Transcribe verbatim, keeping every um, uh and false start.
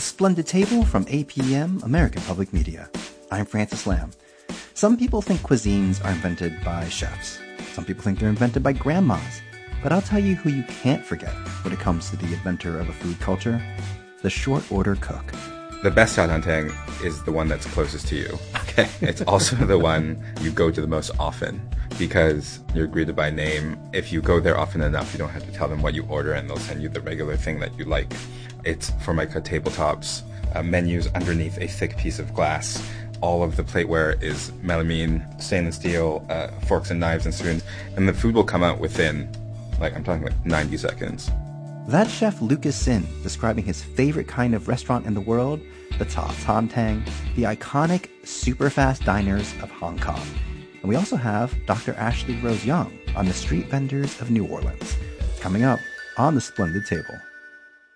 Splendid Table from A P M, American Public Media. I'm Francis Lamb. Some people think cuisines are invented by chefs. Some people think they're invented by grandmas. But I'll tell you who you can't forget when it comes to the inventor of a food culture: the short order cook. The best xiaotangtang is the one that's closest to you. Okay. It's also the one you go to the most often because you're greeted by name. If you go there often enough, you don't have to tell them what you order and they'll send you the regular thing that you like. It's Formica tabletops, uh, menus underneath a thick piece of glass. All of the plateware is melamine, stainless steel, uh, forks and knives and spoons, and the food will come out within, like, I'm talking like ninety seconds. That's Chef Lucas Sin describing his favorite kind of restaurant in the world, the Xiaotangtang, the iconic super-fast diners of Hong Kong. And we also have Doctor Ashley Rose Young on the street vendors of New Orleans. Coming up on the Splendid Table.